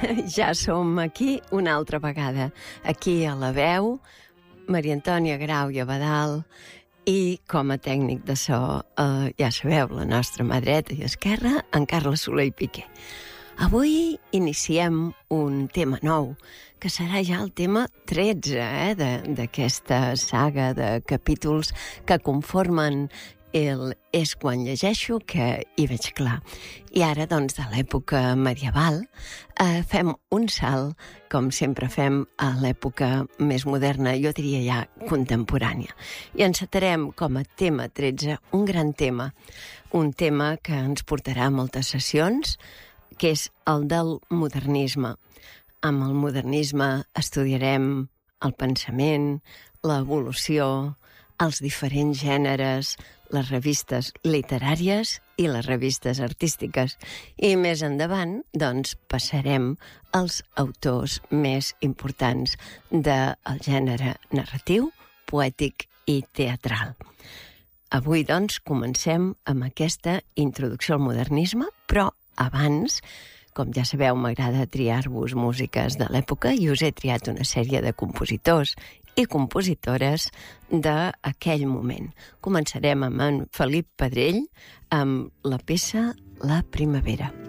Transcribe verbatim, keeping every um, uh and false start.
ja som aquí una altra vegada. Aquí a la veu, Maria Antònia Grau i Abadal, i com a tècnic de so, eh, ja sabeu, la nostra mà dreta i esquerra, en Carles Soler i Piqué. Avui iniciem un tema nou, que serà ja el tema tretze eh, d'aquesta saga de capítols que conformen el És quan llegeixo, que hi veig clar. I ara, doncs, de l'època medieval, eh, fem un salt, com sempre fem a l'època més moderna, jo diria ja contemporània. I encetarem com a tema tretze un gran tema, un tema que ens portarà a moltes sessions, que és el del modernisme. Amb el modernisme estudiarem el pensament, l'evolució, els diferents gèneres, les revistes literàries i les revistes artístiques. I més endavant, doncs, passarem als autors més importants del gènere narratiu, poètic i teatral. Avui, doncs, comencem amb aquesta introducció al modernisme, però abans, com ja sabeu, m'agrada triar-vos músiques de l'època i us he triat una sèrie de compositors i compositores d'aquell moment. Començarem amb en Felip Pedrell amb la peça La primavera.